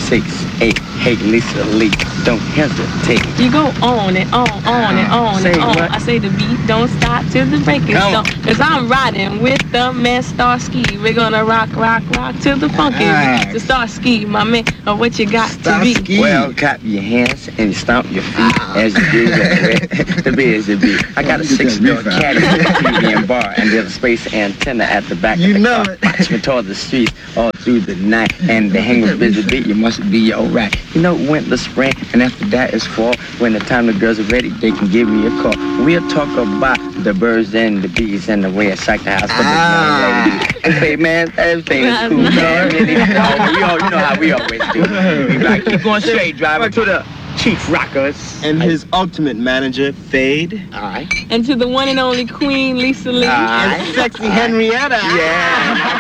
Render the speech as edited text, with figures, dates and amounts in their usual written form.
6, 8. Hey, Lisa Lee, don't hesitate. You go on and on and on Say and on. what? I say the beat don't stop till the break is Come on. done. Cause I'm riding with the man Starsky. We're gonna rock, rock, rock till the funky beat. The Starsky, my man, or what you got to be. Starsky. Well, clap your hands and stomp your feet as you do that. The beat is the beat. I got a 6-door caddy, TV and bar, and there's a space antenna at the back You of the know car. it. Watch me toward the streets all through the night, and the hang with busy beat, you must be alright. You know, winter, spring, and after that is fall. When the time the girls are ready, they can give me a call. We'll talk about the birds and the bees and the way I shake the house for the young lady. And say, man, everything is cool. That's You know how we always do. We like, keep going straight, driver to the Chief Rockers. And his ultimate manager, Fade. Alright. And to the one and only Queen Lisa Lee. Alright. And sexy Henrietta. Yeah.